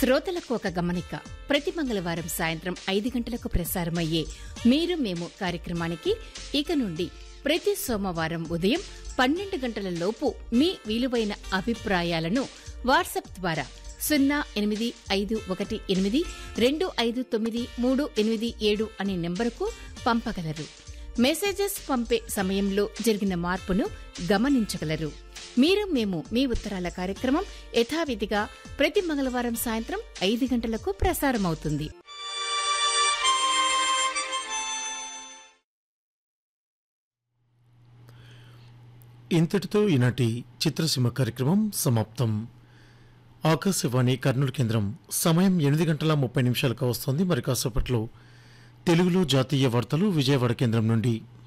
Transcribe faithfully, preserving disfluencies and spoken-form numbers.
శ్రోతలకు ఒక గమనిక. ప్రతి మంగళవారం సాయంత్రం ఐదు గంటలకు ప్రసారమయ్యే మీరు మేము కార్యక్రమానికి ఇక నుండి ప్రతి సోమవారం ఉదయం పన్నెండు గంటల లోపు మీ విలువైన అభిప్రాయాలను వాట్సాప్ ద్వారా సున్నా ఎనిమిది ఐదు ఒకటి ఎనిమిది రెండు ఐదు తొమ్మిది మూడు ఎనిమిది ఏడు అనే నెంబరుకు పంపగలరు. మెసేజెస్ పంపే సమయంలో జరిగిన మార్పును గమనించగలరు. మీరు మేము మీ ఉత్తరాల కార్యక్రమం యథావిధిగా ప్రతి మంగళవారం సాయంత్రం ఐదు గంటలకు ప్రసారమవుతుంది. ఇంతటితో ఈనాటి చిత్రసీమ కార్యక్రమం సమాప్తం. ఆకాశవాణి కర్నూలు కేంద్రం సమయం ఎనిమిది గంటల ముప్పై నిమిషాలకు వస్తోంది. మరి కాసేపట్లో తెలుగులో జాతీయ వార్తలు విజయవాడ కేంద్రం నుండి